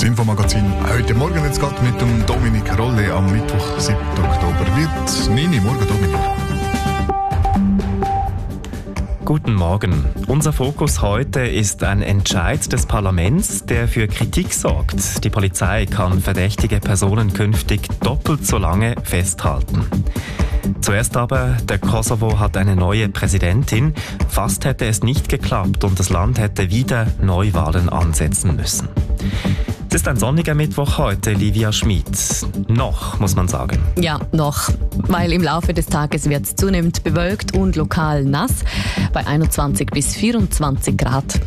Infomagazin heute Morgen jetzt gerade mit dem Dominik Rolle am Mittwoch, 7. Oktober. Wird 9 Uhr morgen, Dominik. Guten Morgen. Unser Fokus heute ist ein Entscheid des Parlaments, der für Kritik sorgt. Die Polizei kann verdächtige Personen künftig doppelt so lange festhalten. Zuerst aber, der Kosovo hat eine neue Präsidentin. Fast hätte es nicht geklappt und das Land hätte wieder Neuwahlen ansetzen müssen. Es ist ein sonniger Mittwoch heute, Livia Schmid. Noch, muss man sagen. Ja, noch. Weil im Laufe des Tages wird es zunehmend bewölkt und lokal nass bei 21 bis 24 Grad.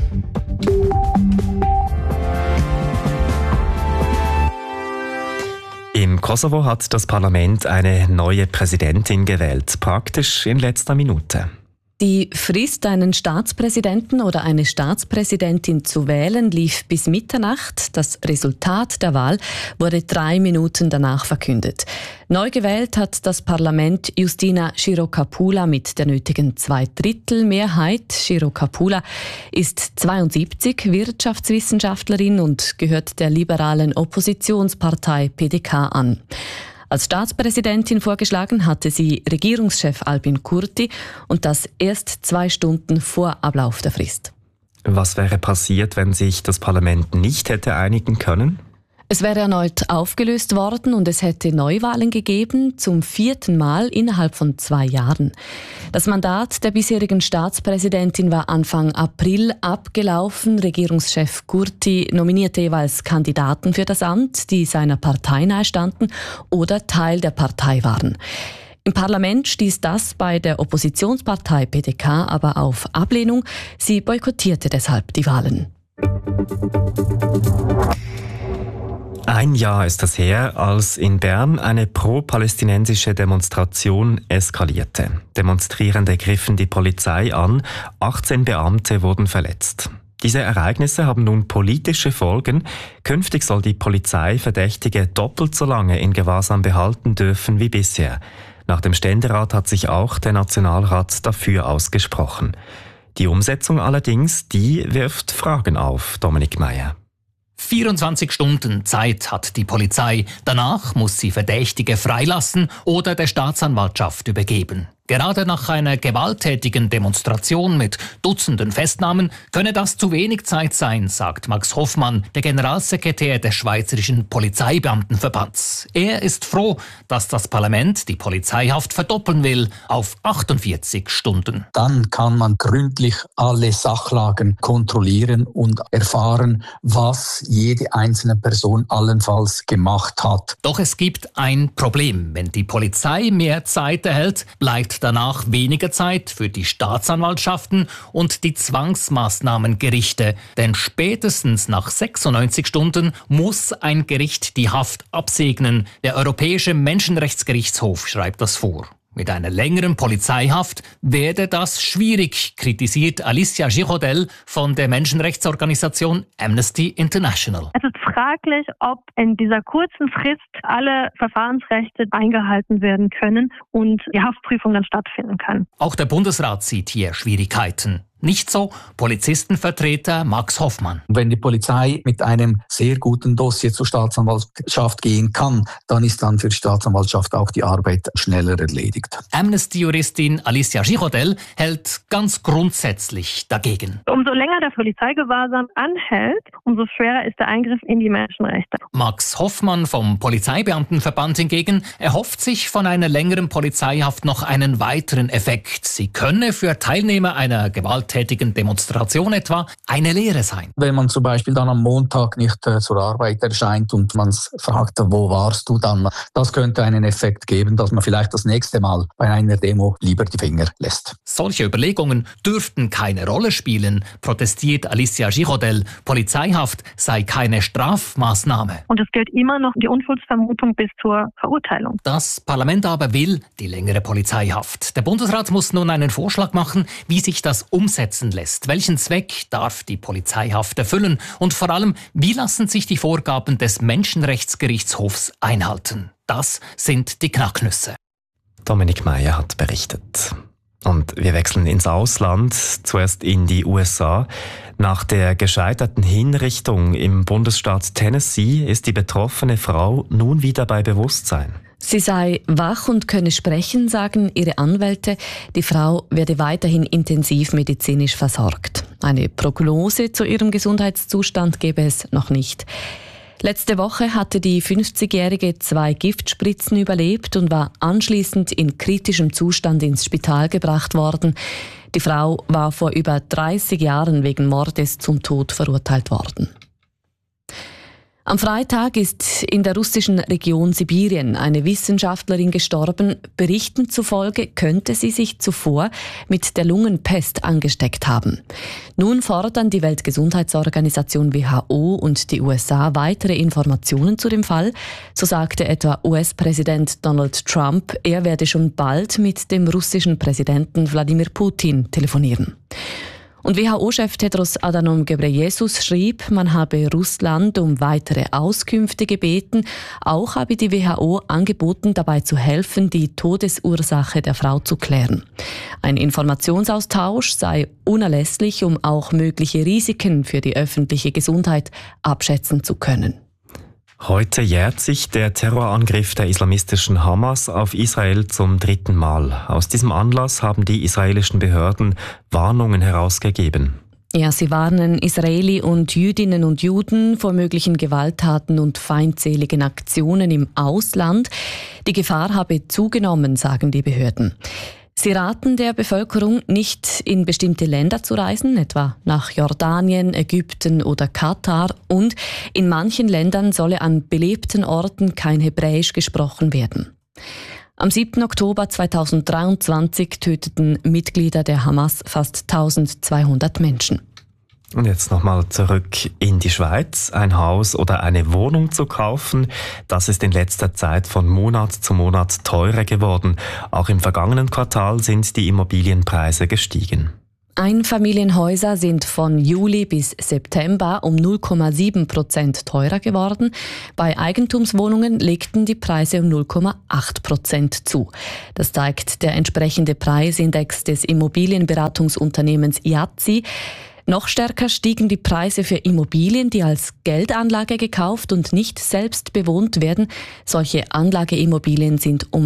Im Kosovo hat das Parlament eine neue Präsidentin gewählt, praktisch in letzter Minute. Die Frist, einen Staatspräsidenten oder eine Staatspräsidentin zu wählen, lief bis Mitternacht. Das Resultat der Wahl wurde 3 Minuten danach verkündet. Neu gewählt hat das Parlament Justina Chirokapula mit der nötigen 2/3 Chirokapula ist 72, Wirtschaftswissenschaftlerin und gehört der liberalen Oppositionspartei PDK an. Als Staatspräsidentin vorgeschlagen hatte sie Regierungschef Albin Kurti und das erst 2 Stunden vor Ablauf der Frist. Was wäre passiert, wenn sich das Parlament nicht hätte einigen können? Es wäre erneut aufgelöst worden und es hätte Neuwahlen gegeben, zum 4. Mal innerhalb von 2 Jahren. Das Mandat der bisherigen Staatspräsidentin war Anfang April abgelaufen. Regierungschef Kurti nominierte jeweils Kandidaten für das Amt, die seiner Partei nahestanden oder Teil der Partei waren. Im Parlament stieß das bei der Oppositionspartei PDK aber auf Ablehnung. Sie boykottierte deshalb die Wahlen. Ein Jahr ist es her, als in Bern eine pro-palästinensische Demonstration eskalierte. Demonstrierende griffen die Polizei an, 18 Beamte wurden verletzt. Diese Ereignisse haben nun politische Folgen. Künftig soll die Polizei Verdächtige doppelt so lange in Gewahrsam behalten dürfen wie bisher. Nach dem Ständerat hat sich auch der Nationalrat dafür ausgesprochen. Die Umsetzung allerdings, die wirft Fragen auf, Dominik Meier. 24 Stunden Zeit hat die Polizei. Danach muss sie Verdächtige freilassen oder der Staatsanwaltschaft übergeben. Gerade nach einer gewalttätigen Demonstration mit Dutzenden Festnahmen könne das zu wenig Zeit sein, sagt Max Hoffmann, der Generalsekretär des Schweizerischen Polizeibeamtenverbands. Er ist froh, dass das Parlament die Polizeihaft verdoppeln will auf 48 Stunden. Dann kann man gründlich alle Sachlagen kontrollieren und erfahren, was jede einzelne Person allenfalls gemacht hat. Doch es gibt ein Problem. Wenn die Polizei mehr Zeit erhält, bleibt danach weniger Zeit für die Staatsanwaltschaften und die Zwangsmaßnahmengerichte. Denn spätestens nach 96 Stunden muss ein Gericht die Haft absegnen. Der Europäische Menschenrechtsgerichtshof schreibt das vor. Mit einer längeren Polizeihaft werde das schwierig, kritisiert Alicia Girodel von der Menschenrechtsorganisation Amnesty International. Es ist fraglich, ob in dieser kurzen Frist alle Verfahrensrechte eingehalten werden können und die Haftprüfung dann stattfinden kann. Auch der Bundesrat sieht hier Schwierigkeiten. Nicht so Polizistenvertreter Max Hoffmann. Wenn die Polizei mit einem sehr guten Dossier zur Staatsanwaltschaft gehen kann, dann ist dann für die Staatsanwaltschaft auch die Arbeit schneller erledigt. Amnesty-Juristin Alicia Girodel hält ganz grundsätzlich dagegen. Umso länger der Polizeigewahrsam anhält, umso schwerer ist der Eingriff in die Menschenrechte. Max Hoffmann vom Polizeibeamtenverband hingegen erhofft sich von einer längeren Polizeihaft noch einen weiteren Effekt. Sie könne für Teilnehmer einer gewalttätigen Demonstration etwa eine Lehre sein. Wenn man zum Beispiel dann am Montag nicht zur Arbeit erscheint und man fragt, wo warst du dann? Das könnte einen Effekt geben, dass man vielleicht das nächste Mal bei einer Demo lieber die Finger lässt. Solche Überlegungen dürften keine Rolle spielen, protestiert Alicia Girodel. Polizeihaft sei keine Strafmaßnahme. Und es gilt immer noch die Unschuldsvermutung bis zur Verurteilung. Das Parlament aber will die längere Polizeihaft. Der Bundesrat muss nun einen Vorschlag machen, wie sich das umsetzen lässt. Welchen Zweck darf die Polizeihaft erfüllen? Und vor allem, wie lassen sich die Vorgaben des Menschenrechtsgerichtshofs einhalten? Das sind die Knacknüsse. Dominik Meier hat berichtet. Und wir wechseln ins Ausland, zuerst in die USA. Nach der gescheiterten Hinrichtung im Bundesstaat Tennessee ist die betroffene Frau nun wieder bei Bewusstsein. Sie sei wach und könne sprechen, sagen ihre Anwälte. Die Frau werde weiterhin intensiv medizinisch versorgt. Eine Prognose zu ihrem Gesundheitszustand gebe es noch nicht. Letzte Woche hatte die 50-Jährige 2 Giftspritzen überlebt und war anschließend in kritischem Zustand ins Spital gebracht worden. Die Frau war vor über 30 Jahren wegen Mordes zum Tod verurteilt worden. Am Freitag ist in der russischen Region Sibirien eine Wissenschaftlerin gestorben. Berichten zufolge könnte sie sich zuvor mit der Lungenpest angesteckt haben. Nun fordern die Weltgesundheitsorganisation WHO und die USA weitere Informationen zu dem Fall. So sagte etwa US-Präsident Donald Trump, er werde schon bald mit dem russischen Präsidenten Wladimir Putin telefonieren. Und WHO-Chef Tedros Adhanom Ghebreyesus schrieb, man habe Russland um weitere Auskünfte gebeten. Auch habe die WHO angeboten, dabei zu helfen, die Todesursache der Frau zu klären. Ein Informationsaustausch sei unerlässlich, um auch mögliche Risiken für die öffentliche Gesundheit abschätzen zu können. Heute jährt sich der Terrorangriff der islamistischen Hamas auf Israel zum 3. Mal. Aus diesem Anlass haben die israelischen Behörden Warnungen herausgegeben. Ja, sie warnen Israeli und Jüdinnen und Juden vor möglichen Gewalttaten und feindseligen Aktionen im Ausland. Die Gefahr habe zugenommen, sagen die Behörden. Sie raten der Bevölkerung, nicht in bestimmte Länder zu reisen, etwa nach Jordanien, Ägypten oder Katar. Und in manchen Ländern solle an belebten Orten kein Hebräisch gesprochen werden. Am 7. Oktober 2023 töteten Mitglieder der Hamas fast 1200 Menschen. Und jetzt nochmal zurück in die Schweiz. Ein Haus oder eine Wohnung zu kaufen, das ist in letzter Zeit von Monat zu Monat teurer geworden. Auch im vergangenen Quartal sind die Immobilienpreise gestiegen. Einfamilienhäuser sind von Juli bis September um 0,7% teurer geworden. Bei Eigentumswohnungen legten die Preise um 0,8% zu. Das zeigt der entsprechende Preisindex des Immobilienberatungsunternehmens IAZI. Noch stärker stiegen die Preise für Immobilien, die als Geldanlage gekauft und nicht selbst bewohnt werden. Solche Anlageimmobilien sind um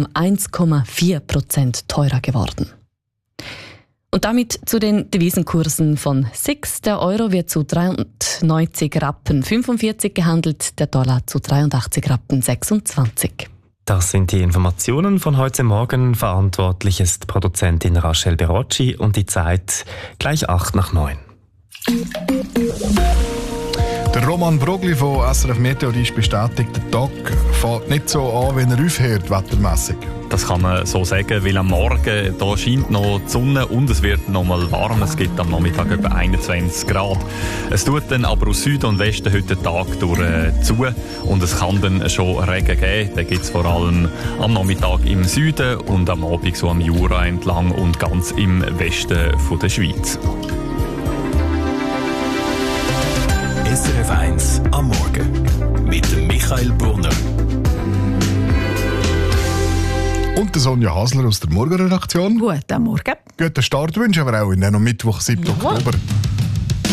1,4% teurer geworden. Und damit zu den Devisenkursen von SIX. Der Euro wird zu 93 Rappen 45 gehandelt, der Dollar zu 83 Rappen 26. Das sind die Informationen von heute Morgen. Verantwortlich ist Produzentin Rachel Berocci und die Zeit gleich 8:09. Der Roman Brogli von SRF Meteorist bestätigt, der Tag fängt nicht so an, wenn er aufhört, wettermässig. Das kann man so sagen, weil am Morgen da scheint noch die Sonne und es wird noch mal warm. Es gibt am Nachmittag etwa 21 Grad. Es tut dann aber aus Süden und Westen heute den Tag durch zu und es kann dann schon Regen geben. Den gibt es vor allem am Nachmittag im Süden und am Abend so am Jura entlang und ganz im Westen von der Schweiz. SRF 1 am Morgen mit dem Michael Brunner. Und der Sonja Hasler aus der Morgenredaktion. Guten Morgen. Guten Start wünschen wir auch in den Mittwoch, 7. Oktober.